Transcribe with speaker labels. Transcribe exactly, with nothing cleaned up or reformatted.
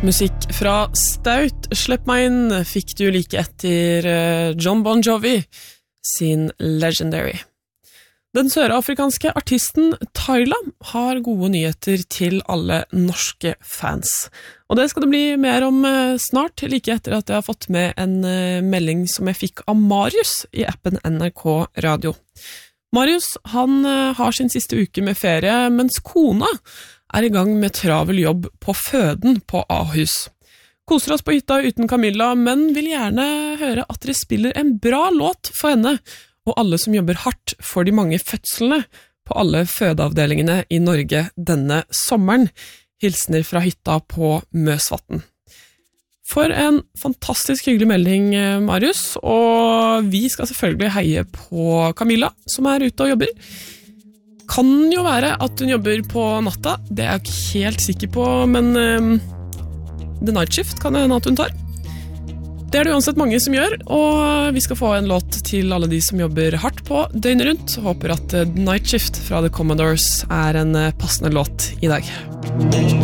Speaker 1: Musikk fra Staut, Slipp meg inn, fikk du like etter John Bon Jovi sin Legendary. Den sørafrikanske artisten Tyla har gode nyheter til alle norske fans. Og det skal det bli mer om snart, like etter at jeg har fått med en melding som jeg fikk av Marius i appen N R K Radio. Marius, han har sin siste uke med ferie, mens kona er i gang med travel jobb på føden på Ahus. Koser oss på hytta uten Camilla, men vil gjerne høre at dere spiller en bra låt for henne, og alle som jobber hardt for de mange fødslene på alle fødeavdelingene i Norge denne sommeren. Hilsner fra hytta på Møsvatn. For en fantastisk hyggelig melding, Marius, og vi skal selvfølgelig heie på Camilla, som er ute og jobber. Kan jo være at hun jobber på natta, det er jeg ikke helt sikker på, men um, The Night Shift kan det hende at hun tar. Det er det uansett mange som gjør, og vi skal få en låt til alle de som jobber hardt på døgnet rundt. Håper at The Night Shift fra The Commodores er en passende låt i dag.